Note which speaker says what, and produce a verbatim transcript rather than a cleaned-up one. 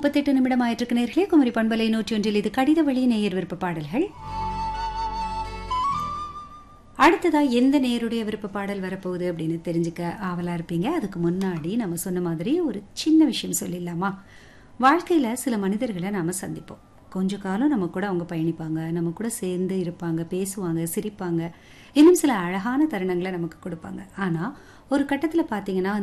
Speaker 1: முப்பத்தெட்டு நிமிடம் ஆயிட்டிருக்கு நேர்களே. குமரி பண்பலை நூற்றி ஒன்றில் இது கடித வழி நேயர் விருப்ப பாடல்கள். அடுத்ததா எந்த நேயருடைய விருப்ப பாடல் வரப்போகுது அப்படின்னு தெரிஞ்சுக்க ஆவலா இருப்பீங்க. அதுக்கு முன்னாடி நம்ம சொன்ன மாதிரி ஒரு சின்ன விஷயம் சொல்லிடலாமா? வாழ்க்கையில சில மனிதர்களை நாம சந்திப்போம். கொஞ்ச காலம் நம்ம கூட அவங்க பயணிப்பாங்க, நம்ம கூட சேர்ந்து இருப்பாங்க, பேசுவாங்க, சிரிப்பாங்க, இன்னும் சில அழகான தருணங்களை நமக்கு கொடுப்பாங்க. ஆனா ஒரு கட்டத்துல பாத்தீங்கன்னா